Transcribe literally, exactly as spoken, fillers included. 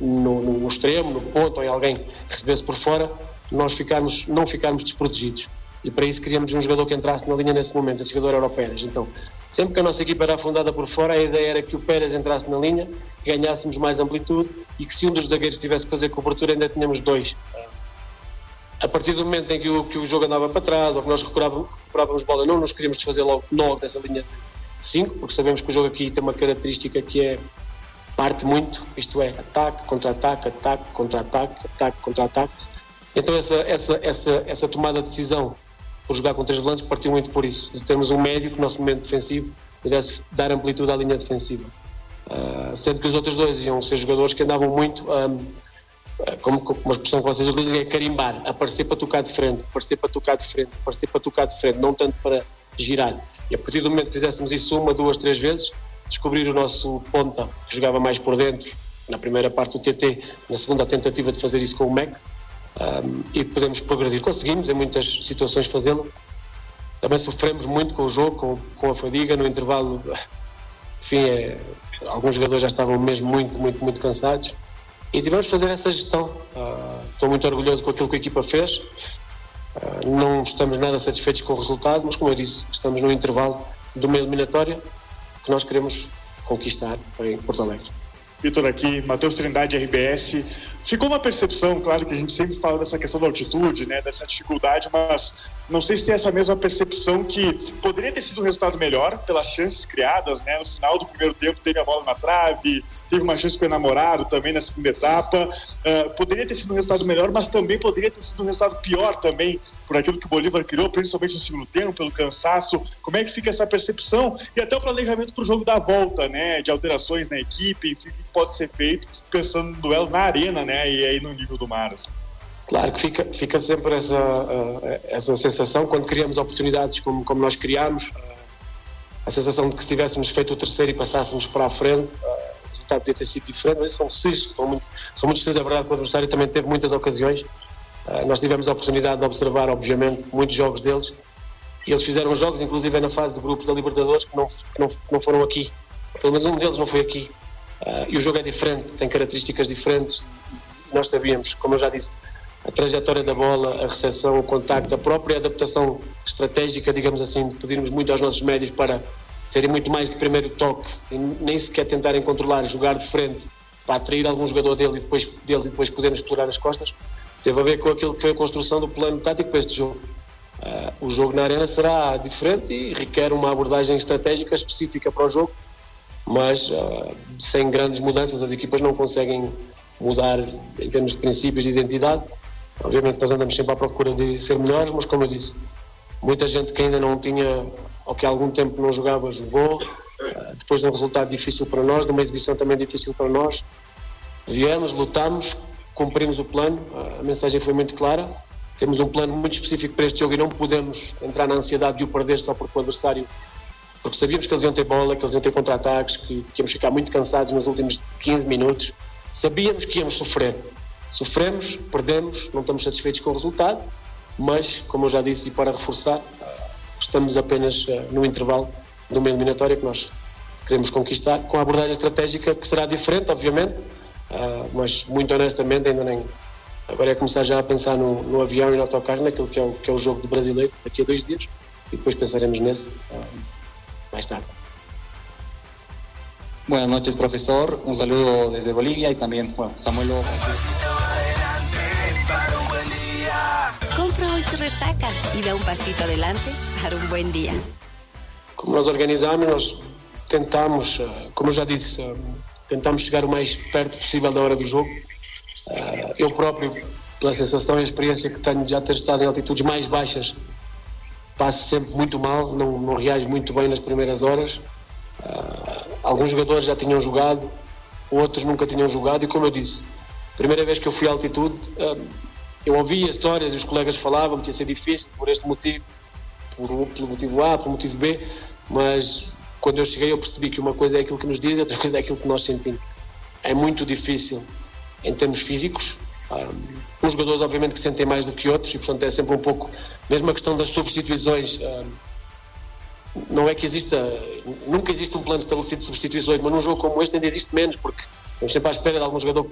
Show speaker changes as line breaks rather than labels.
no, no extremo, no ponto, ou em alguém que recebesse por fora, nós ficarmos, não ficarmos desprotegidos. E para isso queríamos um jogador que entrasse na linha nesse momento. Esse jogador era o Pérez. Então, sempre que a nossa equipa era afundada por fora, a ideia era que o Pérez entrasse na linha, ganhássemos mais amplitude e que se um dos zagueiros tivesse que fazer cobertura, ainda tínhamos dois. A partir do momento em que o, que o jogo andava para trás, ou que nós recuperávamos, recuperávamos bola, não nos queríamos desfazer logo, logo dessa linha de cinco, porque sabemos que o jogo aqui tem uma característica que é parte muito, isto é, ataque, contra-ataque, ataque, contra-ataque, ataque, contra-ataque. Então essa, essa, essa, essa tomada de decisão por jogar com três volantes partiu muito por isso, de termos um médio que no nosso momento defensivo pudesse dar amplitude à linha defensiva. Uh, sendo que os outros dois iam ser jogadores que andavam muito, um, como, como uma expressão que vocês utilizam, é carimbar, aparecer para tocar de frente, aparecer para tocar de frente, aparecer para tocar de frente, não tanto para girar. E a partir do momento que fizéssemos isso uma, duas, três vezes, descobrir o nosso ponta, que jogava mais por dentro, na primeira parte do T T, na segunda a tentativa de fazer isso com o M E C, Um, e podemos progredir. Conseguimos em muitas situações fazê-lo. Também sofremos muito com o jogo, com, com a fadiga no intervalo. Enfim, é, alguns jogadores já estavam mesmo muito, muito, muito cansados e tivemos de fazer essa gestão. Uh, estou muito orgulhoso com aquilo que a equipa fez. Uh, não estamos nada satisfeitos com o resultado, mas como eu disse, estamos no intervalo de uma eliminatória que nós queremos conquistar em Porto Alegre.
Vitor aqui, Matheus Trindade, R B S. Ficou uma percepção, claro que a gente sempre fala dessa questão da altitude, né, dessa dificuldade, mas não sei se tem essa mesma percepção que poderia ter sido um resultado melhor pelas chances criadas, né, no final do primeiro tempo teve a bola na trave, teve uma chance com o enamorado também na segunda etapa, uh, poderia ter sido um resultado melhor, mas também poderia ter sido um resultado pior também, por aquilo que o Bolívar criou, principalmente no segundo tempo, pelo cansaço. Como é que fica essa percepção e até o planejamento para o jogo da volta, né, de alterações na equipe, enfim, o que pode ser feito pensando no duelo na arena, né, e aí no nível do mar?
Claro que fica, fica sempre essa, uh, essa sensação quando criamos oportunidades como, como nós criámos, uh, a sensação de que se tivéssemos feito o terceiro e passássemos para a frente, uh, o resultado podia ter sido diferente, mas são seis, são, muito, são muitos seis, é verdade que o adversário também teve muitas ocasiões. Uh, nós tivemos a oportunidade de observar, obviamente, muitos jogos deles, e eles fizeram jogos, inclusive na fase de grupos da Libertadores, que não, que não, que não foram aqui, pelo menos um deles não foi aqui, uh, e o jogo é diferente, tem características diferentes, e nós sabíamos, como eu já disse, a trajetória da bola, a recepção, o contacto, a própria adaptação estratégica, digamos assim, de pedirmos muito aos nossos médios para serem muito mais de primeiro toque, e nem sequer tentarem controlar, jogar de frente, para atrair algum jogador dele e depois, deles e depois podermos explorar as costas, teve a ver com aquilo que foi a construção do plano tático para este jogo. Uh, o jogo na arena será diferente e requer uma abordagem estratégica específica para o jogo, mas uh, sem grandes mudanças as equipas não conseguem mudar em termos de princípios de identidade. Obviamente nós andamos sempre à procura de ser melhores, mas como eu disse, muita gente que ainda não tinha, ou que há algum tempo não jogava, jogou, uh, depois de um resultado difícil para nós, de uma exibição também difícil para nós, viemos, lutamos, cumprimos o plano, a mensagem foi muito clara, temos um plano muito específico para este jogo e não podemos entrar na ansiedade de o perder só porque o adversário, porque sabíamos que eles iam ter bola, que eles iam ter contra-ataques, que, que íamos ficar muito cansados nos últimos quinze minutos, sabíamos que íamos sofrer, sofremos, perdemos, não estamos satisfeitos com o resultado, mas, como eu já disse e para reforçar, estamos apenas no intervalo de uma eliminatória que nós queremos conquistar, com a abordagem estratégica que será diferente, obviamente, Uh, mas muito honestamente ainda nem agora é começar já a pensar no, no avião e no autocarro, naquilo que é, o, que é o jogo de brasileiro daqui a dois dias e depois pensaremos nesse uh, mais tarde.
Buenas noches, profesor, un saludo desde Bolivia y también, bueno, Samuel.
Compra hoy tu resaca y da un pasito adelante para un buen día.
Como nós organizamos, nós tentamos, uh, como eu já disse, uh, tentamos chegar o mais perto possível da hora do jogo. Uh, eu próprio, pela sensação e a experiência que tenho de já ter estado em altitudes mais baixas, passo sempre muito mal, não, não reajo muito bem nas primeiras horas. Uh, alguns jogadores já tinham jogado, outros nunca tinham jogado e, como eu disse, primeira vez que eu fui à altitude, uh, eu ouvia histórias e os colegas falavam que ia ser difícil por este motivo, por, pelo motivo A, pelo motivo B, mas quando eu cheguei eu percebi que uma coisa é aquilo que nos dizem, outra coisa é aquilo que nós sentimos. É muito difícil em termos físicos. Um, uns jogadores obviamente que sentem mais do que outros e portanto é sempre um pouco, mesmo a questão das substituições, um, não é que exista, nunca existe um plano estabelecido de substituições, mas num jogo como este ainda existe menos, porque estamos sempre à espera de algum jogador